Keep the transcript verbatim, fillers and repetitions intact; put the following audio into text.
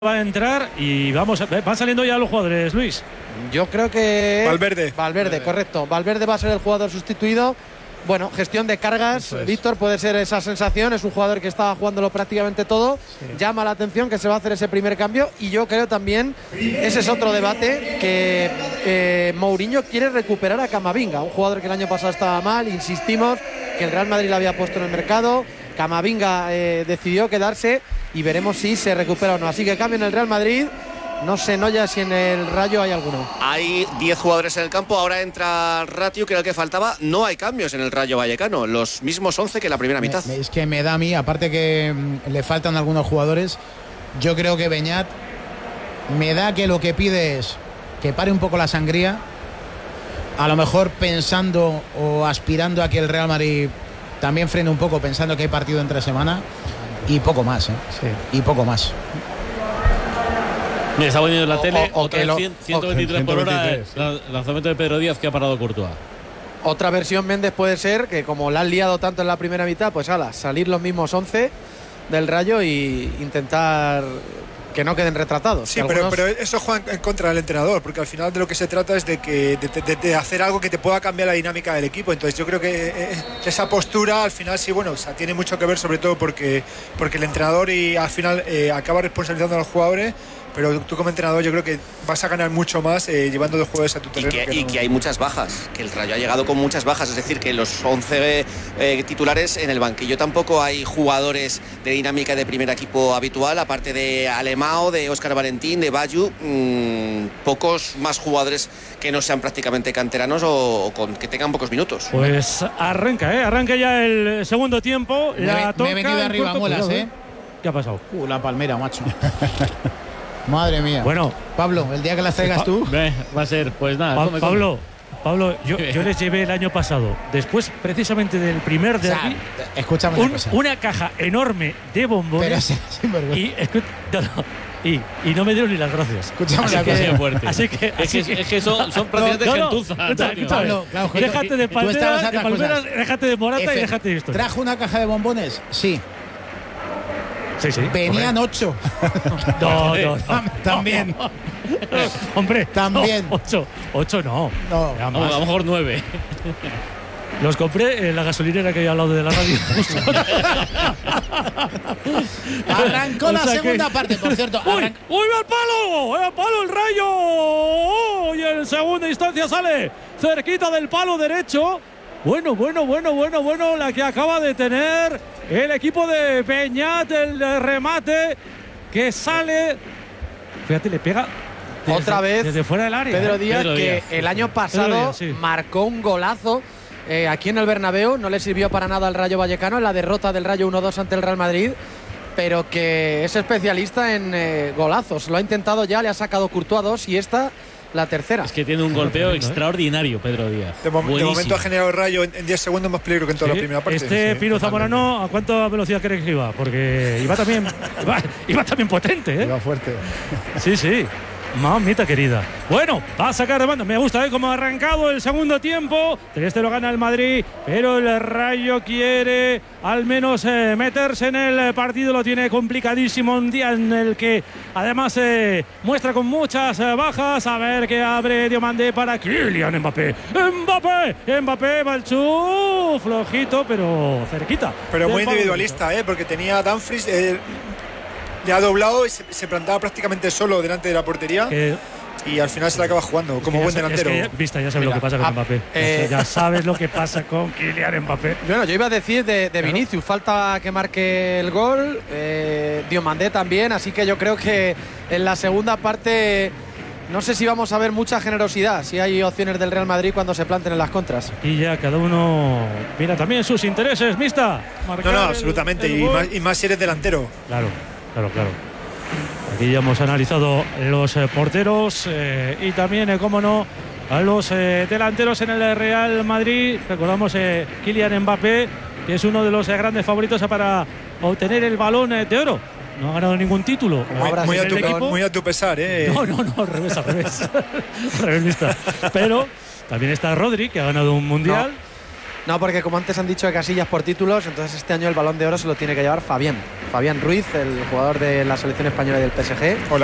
Va a entrar y vamos a, van saliendo ya los jugadores, Luis. Yo creo que Valverde. Valverde, correcto. Valverde va a ser el jugador sustituido. Bueno, gestión de cargas, es. Víctor, puede ser esa sensación. Es un jugador que estaba jugándolo prácticamente todo. Sí. Llama la atención que se va a hacer ese primer cambio. Y yo creo también, ese es otro debate, que eh, Mourinho quiere recuperar a Camavinga, un jugador que el año pasado estaba mal. Insistimos que el Real Madrid lo había puesto en el mercado. Camavinga eh, decidió quedarse y veremos si se recupera o no. Así que cambio en el Real Madrid. No sé, Noya, si en el Rayo hay alguno. Hay diez jugadores en el campo, ahora entra Ratio, que era el que faltaba. No hay cambios en el Rayo Vallecano, los mismos once que la primera mitad. Me, es que me da a mí, aparte que mm, le faltan algunos jugadores, yo creo que Beñat me da que lo que pide es que pare un poco la sangría, a lo mejor pensando o aspirando a que el Real Madrid también frene un poco, pensando que hay partido entre semana, y poco más, ¿eh? Sí. Y poco más. Mira, está poniendo en la O- tele o- o otra que lo- cien, ciento veintitrés por hora el lanzamiento de Pedro Díaz que ha parado Courtois. Otra versión, Méndez, puede ser que como la han liado tanto en la primera mitad, pues ala, salir los mismos once del Rayo y intentar que no queden retratados. Sí, Que pero, algunos- pero eso juega en contra del entrenador, porque al final de lo que se trata es de que de, de- de hacer algo que te pueda cambiar la dinámica del equipo. Entonces yo creo que eh, esa postura al final sí, bueno, o sea, tiene mucho que ver, sobre todo porque, porque el entrenador y al final eh, acaba responsabilizando a los jugadores. Pero tú como entrenador yo creo que vas a ganar mucho más eh, llevando dos jugadores a tu Y terreno. que, y no. que hay muchas bajas, que el Rayo ha llegado con muchas bajas, es decir, que los once eh, titulares en el banquillo tampoco hay jugadores de dinámica de primer equipo habitual, aparte de Alemão, de Óscar Valentín, de Bayu, mmm, pocos más jugadores que no sean prácticamente canteranos o, o con, que tengan pocos minutos. Pues arranca, ¿eh? Arranca ya el segundo tiempo. Me, La me toca he venido en arriba corto, muelas, cuidado, ¿eh? ¿Qué ha pasado? Uh, la palmera, macho. Madre mía. Bueno, Pablo, el día que las traigas tú. Ve, va a ser, pues nada. Pa- come, come. Pablo, Pablo, yo, yo les llevé el año pasado, después precisamente del primer O sea, derbi, escúchame una un- cosa. una caja enorme de bombones. Pero sí, sinvergüenza. y, escu- no, no, y, y no me dieron ni las gracias. Escúchame Así una que- cosa. Qué fuerte. Así que, es, así que, que- es que son, son prácticamente No, no, gentuza, escucha, Antonio. escucha, Pablo, claro, que- déjate de tú estabas palmeras, a de otras palmeras, cosas. déjate de morata y Efe, déjate de esto. ¿Trajo una caja de bombones? Sí. Sí, sí. Venían hombre. ocho. No, no, no. También. Hombre, También. no, ocho, ocho no. No. Ya A, más. a lo mejor nueve. Los compré en la gasolinera que hay al lado de la radio. Arrancó O la sea que- segunda parte, por cierto. ¡Uy! arran- ¡Uy, va al palo! ¡Va al palo el Rayo! Y en segunda instancia sale cerquita del palo derecho. Bueno, bueno, bueno, bueno, bueno, la que acaba de tener el equipo de Beñat, el remate que sale. Fíjate, le pega desde, Otra vez desde fuera del área. Pedro ¿eh? Díaz, Pedro que Díaz, el sí, año sí. pasado Pedro Díaz, sí. marcó un golazo eh, aquí en el Bernabéu. No le sirvió para nada al Rayo Vallecano en la derrota del Rayo uno dos ante el Real Madrid, pero que es especialista en eh, golazos. Lo ha intentado ya, le ha sacado Courtois dos y esta la tercera. Es que tiene un golpeo tremendo, ¿eh? extraordinario, Pedro Díaz. De, mom- de Buenísimo. momento ha generado el Rayo en en diez segundos más peligro que en toda Sí, la primera parte. este Sí, Pino totalmente. Zamorano, ¿a cuánta velocidad crees que iba? Porque iba también, iba, iba también potente, ¿eh? Iba fuerte. Sí, sí. Mamita querida. Bueno, va a sacar de banda. Me gusta, ¿eh? Cómo ha arrancado el segundo tiempo. tres cero gana el Madrid, pero el Rayo quiere al menos eh, meterse en el partido. Lo tiene complicadísimo. Un día en el que además eh, muestra con muchas eh, bajas. A ver qué abre Diomandé para Kylian Mbappé. Mbappé, Mbappé, Balchú. Flojito, pero cerquita. Pero muy del palo. individualista, ¿eh? Porque tenía a Dumfries, eh, le ha doblado y se, se plantaba prácticamente solo delante de la portería Que- y al final se la acaba jugando como Ya buen sa- delantero. Es que, vista, ya sabes Mira, lo que pasa con ah, Mbappé. eh, ya sabes lo que pasa con Kylian Mbappé. Bueno, yo iba a decir de, de Vinicius, falta que marque el gol, eh, Diomandé también, así que yo creo que en la segunda parte no sé si vamos a ver mucha generosidad, si hay opciones del Real Madrid cuando se planten en las contras. Y ya cada uno mira también sus intereses, Mista. No, Marcar no, el- absolutamente. el Y gol. más, y más si eres delantero. Claro, claro, claro. Aquí ya hemos analizado los eh, porteros eh, y también, eh, cómo no, a los eh, delanteros en el Real Madrid. Recordamos eh, Kylian Mbappé, que es uno de los eh, grandes favoritos para obtener el Balón eh, de Oro. No ha ganado ningún título. Como Muy, habrá muy a sido tu, el equipo. muy a tu pesar, ¿eh? No, no, no, al revés, al revés. Al revés, Mista. Pero también está Rodri, que ha ganado un mundial. No, porque como antes han dicho de Casillas por títulos, entonces este año el Balón de Oro se lo tiene que llevar Fabián. Fabián Ruiz, el jugador de la selección española y del P S G.